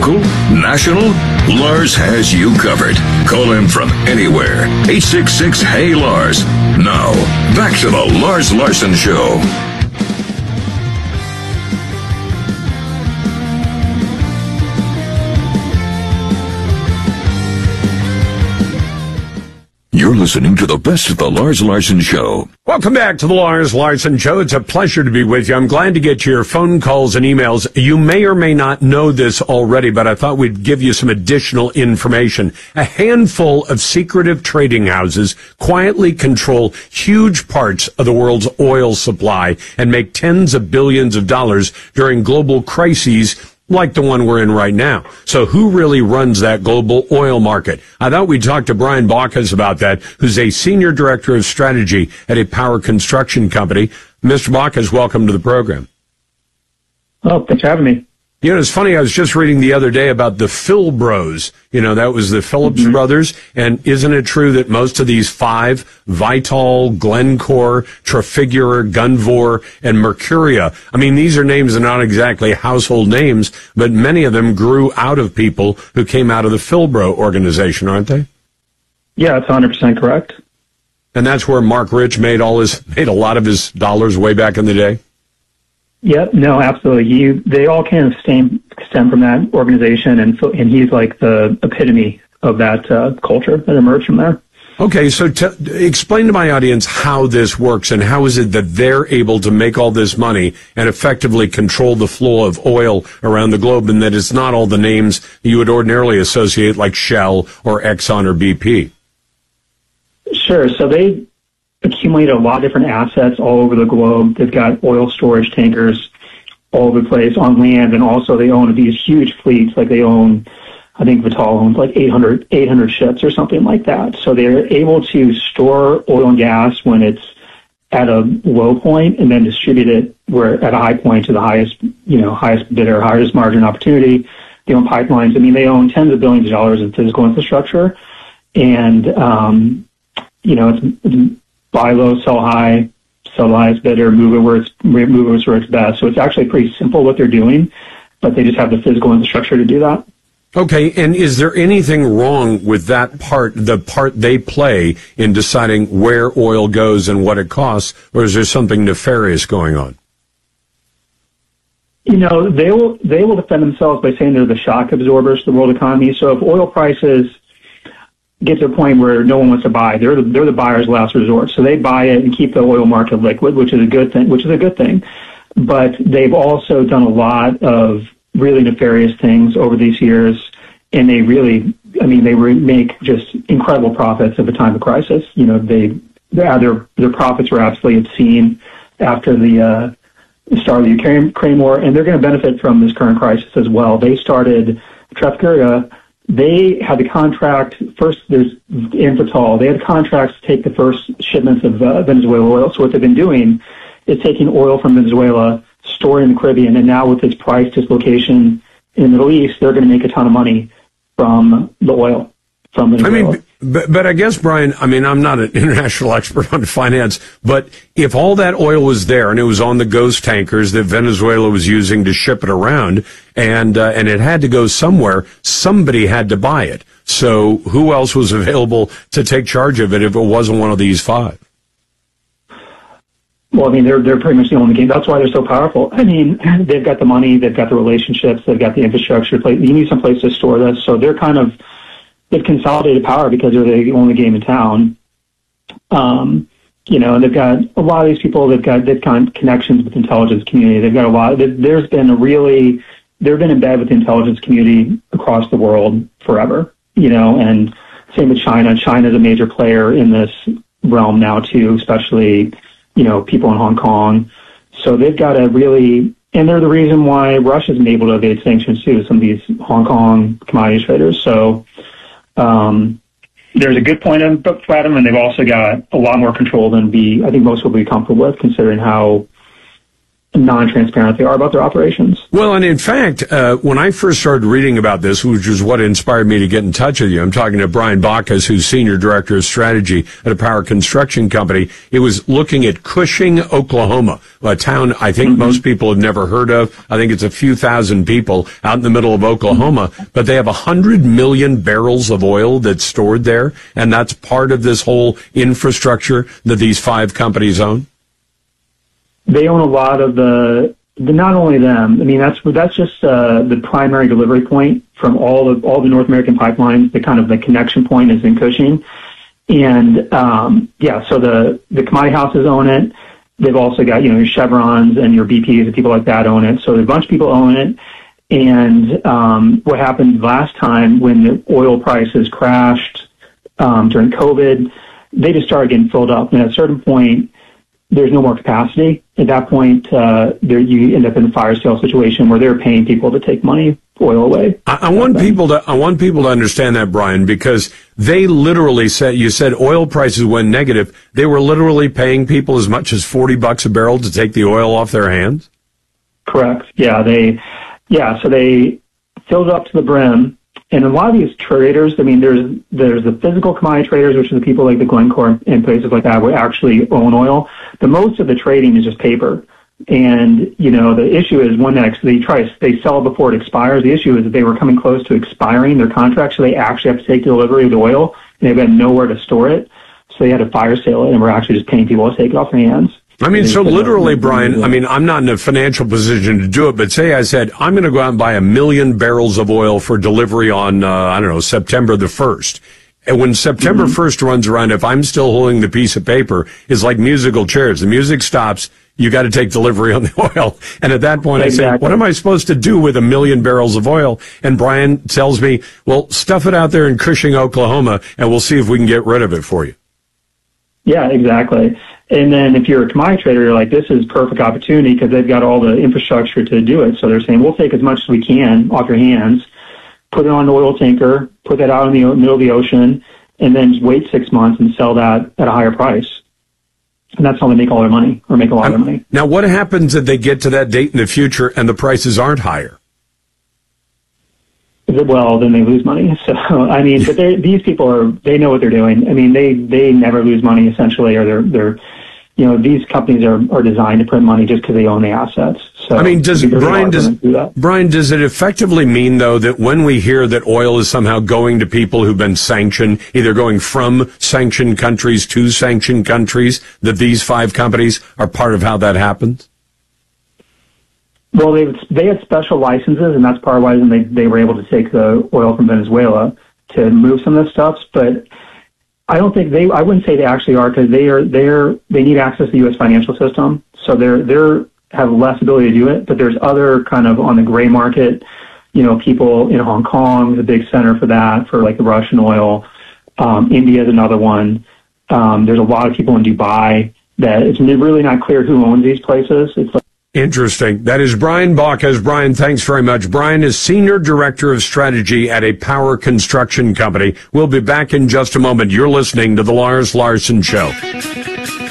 Local? National? Lars has you covered. Call him from anywhere. 866-HEY-LARS. Now, back to the Lars Larson Show. You're listening to the best of the Lars Larson Show. Welcome back to the Lars Larson Show. It's a pleasure to be with you. I'm glad to get your phone calls and emails. You may or may not know this already, but I thought we'd give you some additional information. A handful of secretive trading houses quietly control huge parts of the world's oil supply and make tens of billions of dollars during global crises like the one we're in right now. So who really runs that global oil market? I thought we'd talk to Brian Baucus about that, who's a senior director of strategy at a power construction company. Mr. Baucus, welcome to the program. Oh, thanks for having me. You know, it's funny, I was just reading the other day about the Phil Bros. You know, that was the Phillips brothers. And isn't it true that most of these five, Vitol, Glencore, Trafigura, Gunvor, and Mercuria, I mean, these are names that are not exactly household names, but many of them grew out of people who came out of the Philbro organization, aren't they? Yeah, it's 100% correct. And that's where Mark Rich made a lot of his dollars way back in the day? Yep, no, absolutely. They all kind of stem from that organization, and he's like the epitome of that culture that emerged from there. Okay, so explain to my audience how this works, and how is it that they're able to make all this money and effectively control the flow of oil around the globe, and that it's not all the names you would ordinarily associate like Shell or Exxon or BP? Sure. So they accumulate a lot of different assets all over the globe. They've got oil storage tankers all over the place on land, and also they own these huge fleets. Like they own, I think Vitol owns like 800 ships or something like that. So they're able to store oil and gas when it's at a low point and then distribute it where at a high point to the highest bidder, highest margin opportunity. They own pipelines. I mean, they own tens of billions of dollars in physical infrastructure, and it's buy low, sell high, sell the highest bidder, move it where it's best. So it's actually pretty simple what they're doing, but they just have the physical infrastructure to do that. Okay, and is there anything wrong with that part, the part they play in deciding where oil goes and what it costs, or is there something nefarious going on? You know, they will defend themselves by saying they're the shock absorbers to the world economy. So if oil prices get to a point where no one wants to buy, they're the buyer's last resort. So they buy it and keep the oil market liquid, which is a good thing. But they've also done a lot of really nefarious things over these years, and they make just incredible profits at the time of crisis. You know, their profits were absolutely obscene after the start of the Ukraine war, and they're going to benefit from this current crisis as well. They started Trafigura. They had the contract first. There's Vitol. They had contracts to take the first shipments of Venezuela oil. So what they've been doing is taking oil from Venezuela, storing in the Caribbean, and now with this price dislocation in the Middle East, they're going to make a ton of money from the oil from Venezuela. I mean, but I guess, Brian, I mean, I'm not an international expert on finance, but if all that oil was there and it was on the ghost tankers that Venezuela was using to ship it around, and it had to go somewhere, somebody had to buy it. So who else was available to take charge of it if it wasn't one of these five? Well, I mean, they're pretty much the only game. That's why they're so powerful. I mean, they've got the money, they've got the relationships, they've got the infrastructure. You need some place to store this. So they've consolidated power because they're the only game in town. And they've got a lot of these people. They've got connections with the intelligence community. They've got a lot. They've been in bed with the intelligence community across the world forever. And same with China. China's a major player in this realm now too, especially people in Hong Kong. So they've got and they're the reason why Russia's been able to evade sanctions too. Some of these Hong Kong commodities traders. So. There's a good point about them, and they've also got a lot more control than I think most will be comfortable with, considering how non-transparent they are about their operations. Well, and in fact, when I first started reading about this, which is what inspired me to get in touch with you, I'm talking to Brian Bacchus, who's Senior Director of Strategy at a power construction company. It was looking at Cushing, Oklahoma, a town I think most people have never heard of. I think it's a few thousand people out in the middle of Oklahoma, but they have 100 million barrels of oil that's stored there, and that's part of this whole infrastructure that these 5 companies own. They own a lot of not only them. I mean, that's just the primary delivery point from all the North American pipelines. The connection point is in Cushing, and so the commodity houses own it. They've also got your Chevrons and your BPs and people like that own it. So a bunch of people own it. And what happened last time when the oil prices crashed during COVID, they just started getting filled up. And at a certain point, there's no more capacity. At that point, you end up in a fire sale situation where they're paying people to take oil away. I want people to understand that, Brian, because they literally said, you said oil prices went negative. They were literally paying people as much as $40 a barrel to take the oil off their hands. Correct. So they filled it up to the brim. And a lot of these traders, I mean, there's the physical commodity traders, which are the people like the Glencore and places like that, who actually own oil. But most of the trading is just paper. And, the issue is when they sell it before it expires. The issue is that they were coming close to expiring their contract, so they actually have to take delivery of the oil, and they've got nowhere to store it. So they had to fire sale it, and we're actually just paying people to take it off their hands. I mean, so literally, Brian, I'm not in a financial position to do it, but say I said, I'm going to go out and buy 1 million barrels of oil for delivery on, September the 1st. And when September 1st runs around, if I'm still holding the piece of paper, it's like musical chairs. The music stops. You got to take delivery on the oil. And at that point, exactly. I say, what am I supposed to do with 1 million barrels of oil? And Brian tells me, well, stuff it out there in Cushing, Oklahoma, and we'll see if we can get rid of it for you. Yeah, exactly. And then if you're a commodity trader, you're like, this is perfect opportunity because they've got all the infrastructure to do it. So they're saying, we'll take as much as we can off your hands, put it on an oil tanker, put that out in the middle of the ocean, and then just wait 6 months and sell that at a higher price. And that's how they make all their money, or make a lot of their money. Now, what happens if they get to that date in the future and the prices aren't higher? Well, then they lose money. So, I mean, but these people they know what they're doing. I mean, they never lose money essentially, or they're these companies are designed to print money just because they own the assets. So, I mean, Brian, does it effectively mean though that when we hear that oil is somehow going to people who've been sanctioned, either going from sanctioned countries to sanctioned countries, that these 5 companies are part of how that happens? Well, they had special licenses, and that's part of why they were able to take the oil from Venezuela to move some of this stuff. But I don't think I wouldn't say they actually are, because they need access to the U.S. financial system, so they have less ability to do it. But there's other kind of on the gray market, people in Hong Kong is a big center for that, for like the Russian oil. India is another one. There's a lot of people in Dubai that it's really not clear who owns these places. It's like, interesting. That is Brian Bacchus. Brian, thanks very much. Brian is Senior Director of Strategy at a power construction company. We'll be back in just a moment. You're listening to The Lars Larson Show.